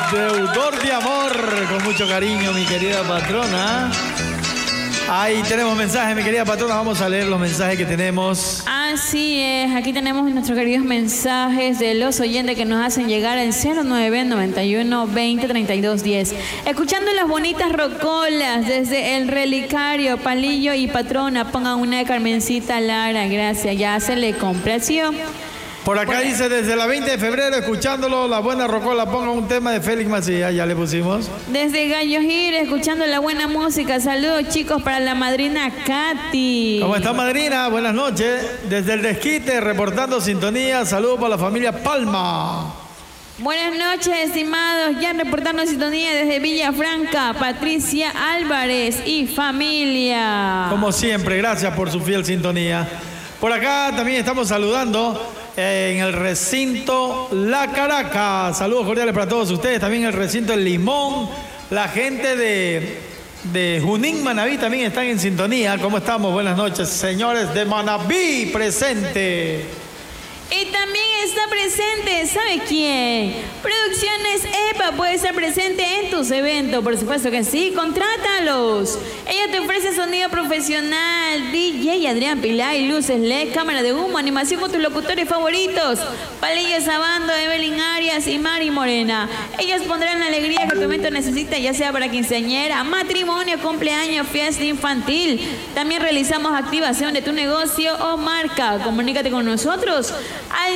deudor de amor, con mucho cariño, mi querida patrona. Ahí tenemos mensajes, mi querida patrona. Vamos a leer los mensajes que tenemos. Así es, aquí tenemos nuestros queridos mensajes de los oyentes que nos hacen llegar al 0991-203210. Escuchando las bonitas rocolas desde el Relicario, Palillo y Patrona. Pongan una de Carmencita Lara, gracias, ya se le complació. Por acá dice, desde la 20 de febrero, escuchándolo, la buena rocola, ponga un tema de Félix Macías, ya le pusimos. Desde Gallo Gil, escuchando la buena música. Saludos, chicos, para la madrina Katy. ¿Cómo está, madrina? Buenas noches. Desde el Desquite, reportando sintonía. Saludos para la familia Palma. Buenas noches, estimados. Ya reportando sintonía desde Villafranca, Patricia Álvarez y familia. Como siempre, gracias por su fiel sintonía. Por acá también estamos saludando en el recinto La Caracas. Saludos cordiales para todos ustedes. También en el recinto El Limón. La gente de Junín, Manabí también están en sintonía. ¿Cómo estamos? Buenas noches, señores de Manabí, presente. Y también está presente, ¿sabe quién? Producciones EPA puede estar presente en tus eventos, por supuesto que sí, contrátalos. Ella te ofrece sonido profesional, DJ Adrián Pilar y luces LED, cámara de humo, animación con tus locutores favoritos, Palilla Sabando, Evelyn Arias y Mari Morena. Ellas pondrán la alegría que tu evento necesita, ya sea para quinceañera, matrimonio, cumpleaños, fiesta infantil. También realizamos activación de tu negocio o marca. Comunícate con nosotros al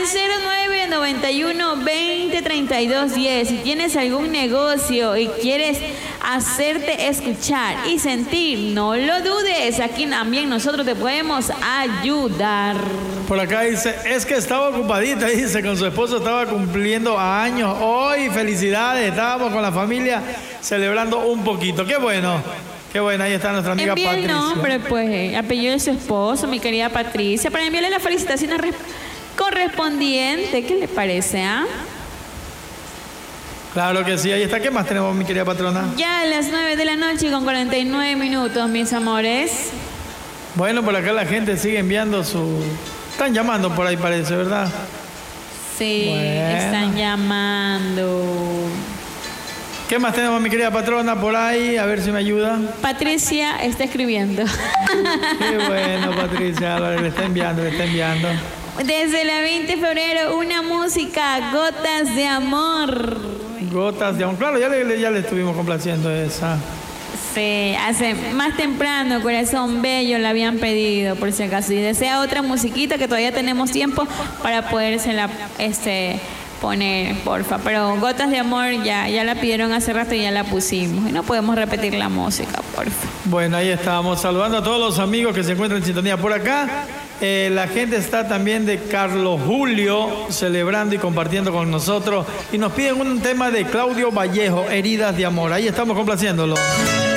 0991-203210. Si tienes algún negocio y quieres hacerte escuchar y sentir, no lo dudes. Aquí también nosotros te podemos ayudar. Por acá dice, es que estaba ocupadita, dice, con su esposo estaba cumpliendo años. Hoy, felicidades, estábamos con la familia celebrando un poquito. Qué bueno. Qué bueno, ahí está nuestra amiga Patricia. Patricia. El nombre, pues, apellido de su esposo, mi querida Patricia, para enviarle las felicitaciones correspondiente. ¿Qué le parece, ah? Claro que sí, ahí está. ¿Qué más tenemos, mi querida patrona? Ya a las 9 de la noche con 49 minutos, mis amores. Bueno, por acá la gente sigue enviando su... Están llamando por ahí, parece, ¿verdad? Sí, bueno. Están llamando. ¿Qué más tenemos, mi querida patrona, por ahí? A ver si me ayuda. Patricia está escribiendo. Qué bueno, Patricia. Le está enviando. Desde la 20 de febrero, una música, Gotas de Amor. Gotas de Amor. Claro, ya le estuvimos complaciendo esa. Sí, hace más temprano, Corazón Bello la habían pedido, por si acaso. Y desea otra musiquita que todavía tenemos tiempo para podérsela poner, porfa. Pero Gotas de Amor ya la pidieron hace rato y ya la pusimos. Y no podemos repetir la música, porfa. Bueno, ahí estamos saludando a todos los amigos que se encuentran en sintonía. Por acá, la gente está también de Carlos Julio celebrando y compartiendo con nosotros. Y nos piden un tema de Claudio Vallejo, Heridas de Amor. Ahí estamos complaciéndolo.